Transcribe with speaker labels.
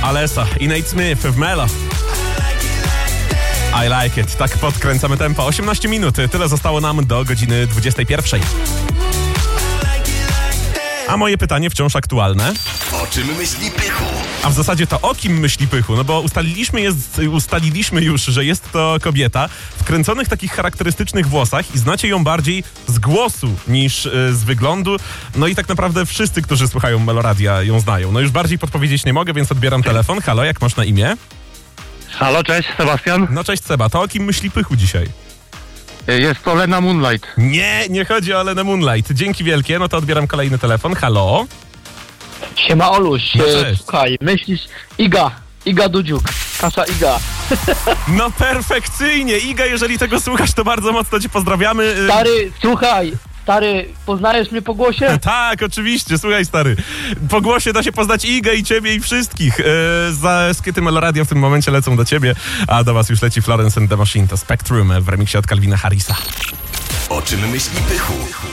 Speaker 1: Alessa i Nate Smith w Melo. I like it. Tak podkręcamy tempo. 18 minut. Tyle zostało nam do godziny 21. A moje pytanie wciąż aktualne.
Speaker 2: O czym myśli Pychu?
Speaker 1: A w zasadzie to o kim myśli Pychu? No bo ustaliliśmy już, że jest to kobieta w kręconych takich charakterystycznych włosach i znacie ją bardziej z głosu niż z wyglądu. No i tak naprawdę wszyscy, którzy słuchają Meloradia, ją znają. No już bardziej podpowiedzieć nie mogę, więc odbieram telefon. Halo, jak masz na imię?
Speaker 3: Halo, cześć, Sebastian.
Speaker 1: No cześć Seba, to o kim myśli Pychu dzisiaj?
Speaker 3: Jest to Lena Moonlight.
Speaker 1: Nie chodzi o Lenę Moonlight. Dzięki wielkie, no to odbieram kolejny telefon. Halo?
Speaker 4: Siema Oluś,
Speaker 1: No cześć.
Speaker 4: słuchaj, myślisz Iga Dudziuk, Kasia Iga.
Speaker 1: No perfekcyjnie. Iga, jeżeli tego słuchasz, to bardzo mocno cię pozdrawiamy.
Speaker 4: Stary, poznajesz mnie po głosie?
Speaker 1: Tak, oczywiście. Słuchaj, stary. Po głosie da się poznać Igę i ciebie i wszystkich. Za skryty Meloradia w tym momencie lecą do ciebie, a do was już leci Florence and the Machine. To Spectrum w remiksie od Calvina Harrisa.
Speaker 2: O czym myśli Pychu?